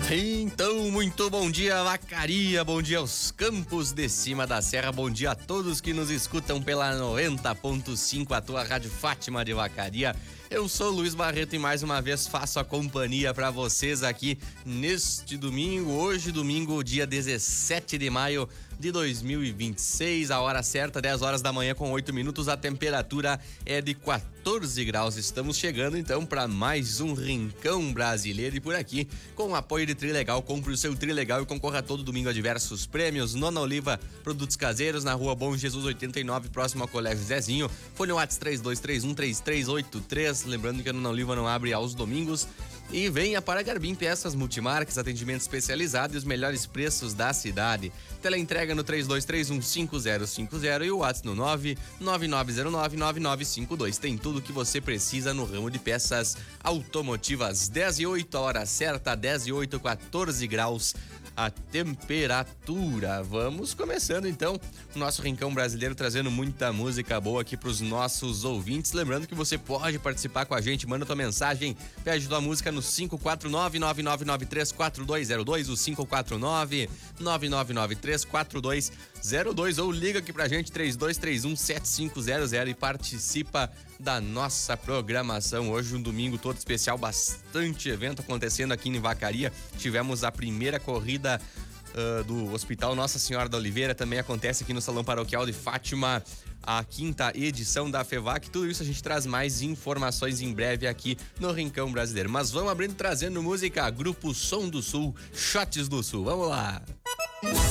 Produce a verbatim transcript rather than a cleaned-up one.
Então, muito bom dia, Vacaria, bom dia aos campos de cima da serra, bom dia a todos que nos escutam pela noventa ponto cinco, a tua Rádio Fátima de Vacaria. Eu sou Luiz Barreto e mais uma vez faço a companhia para vocês aqui neste domingo, hoje domingo, dia dezessete de maio de dois mil e vinte e seis, a hora certa, dez horas da manhã com oito minutos, a temperatura é de quatorze graus. Estamos chegando então para mais um Rincão Brasileiro e por aqui, com o apoio de Trilegal, compre o seu Trilegal e concorra todo domingo a diversos prêmios. Nona Oliva, produtos caseiros, na rua Bom Jesus oitenta e nove, próximo ao Colégio Zezinho. Fone WhatsApp três dois três um, três três oito três, lembrando que a Nona Oliva não abre aos domingos. E venha para Garbim Peças Multimarcas, atendimento especializado e os melhores preços da cidade. Teleentrega no três dois três um, cinco zero cinco zero e o WhatsApp no nove nove nove zero nove nove nove cinco dois. Tem tudo o que você precisa no ramo de peças automotivas. dez e oito, a hora certa, dez e oito, quatorze graus a temperatura. Vamos começando então o nosso Rincão Brasileiro, trazendo muita música boa aqui para os nossos ouvintes. Lembrando que você pode participar com a gente, manda tua mensagem, pede tua música no cinco quatro nove, nove nove nove três, quatro dois zero dois, o cinco quatro nove, nove nove nove três, quatro dois zero dois, ou liga aqui pra gente três dois três um, sete cinco zero zero e participa da nossa programação. Hoje um domingo todo especial, bastante evento acontecendo aqui em Vacaria. Tivemos a primeira corrida uh, do Hospital Nossa Senhora da Oliveira, também acontece aqui no Salão Paroquial de Fátima a quinta edição da FEVAC. Tudo isso a gente traz mais informações em breve aqui no Rincão Brasileiro. Mas vamos abrindo trazendo música, Grupo Som do Sul, Shots do Sul. Vamos lá!